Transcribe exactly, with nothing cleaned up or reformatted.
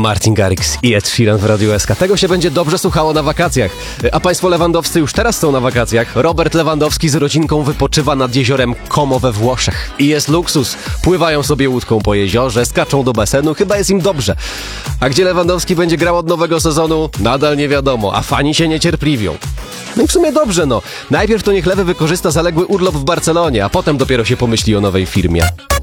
Martin Garrix i Ed Sheeran w Radiu S K. Tego się będzie dobrze słuchało na wakacjach. A państwo lewandowscy już teraz są na wakacjach. Robert Lewandowski z rodzinką wypoczywa nad jeziorem Como we Włoszech. I jest luksus. Pływają sobie łódką po jeziorze, skaczą do basenu, chyba jest im dobrze. A gdzie Lewandowski będzie grał od nowego sezonu? Nadal nie wiadomo, a fani się niecierpliwią. No i w sumie dobrze, no. Najpierw to niech Lewy wykorzysta zaległy urlop w Barcelonie, a potem dopiero się pomyśli o nowej firmie.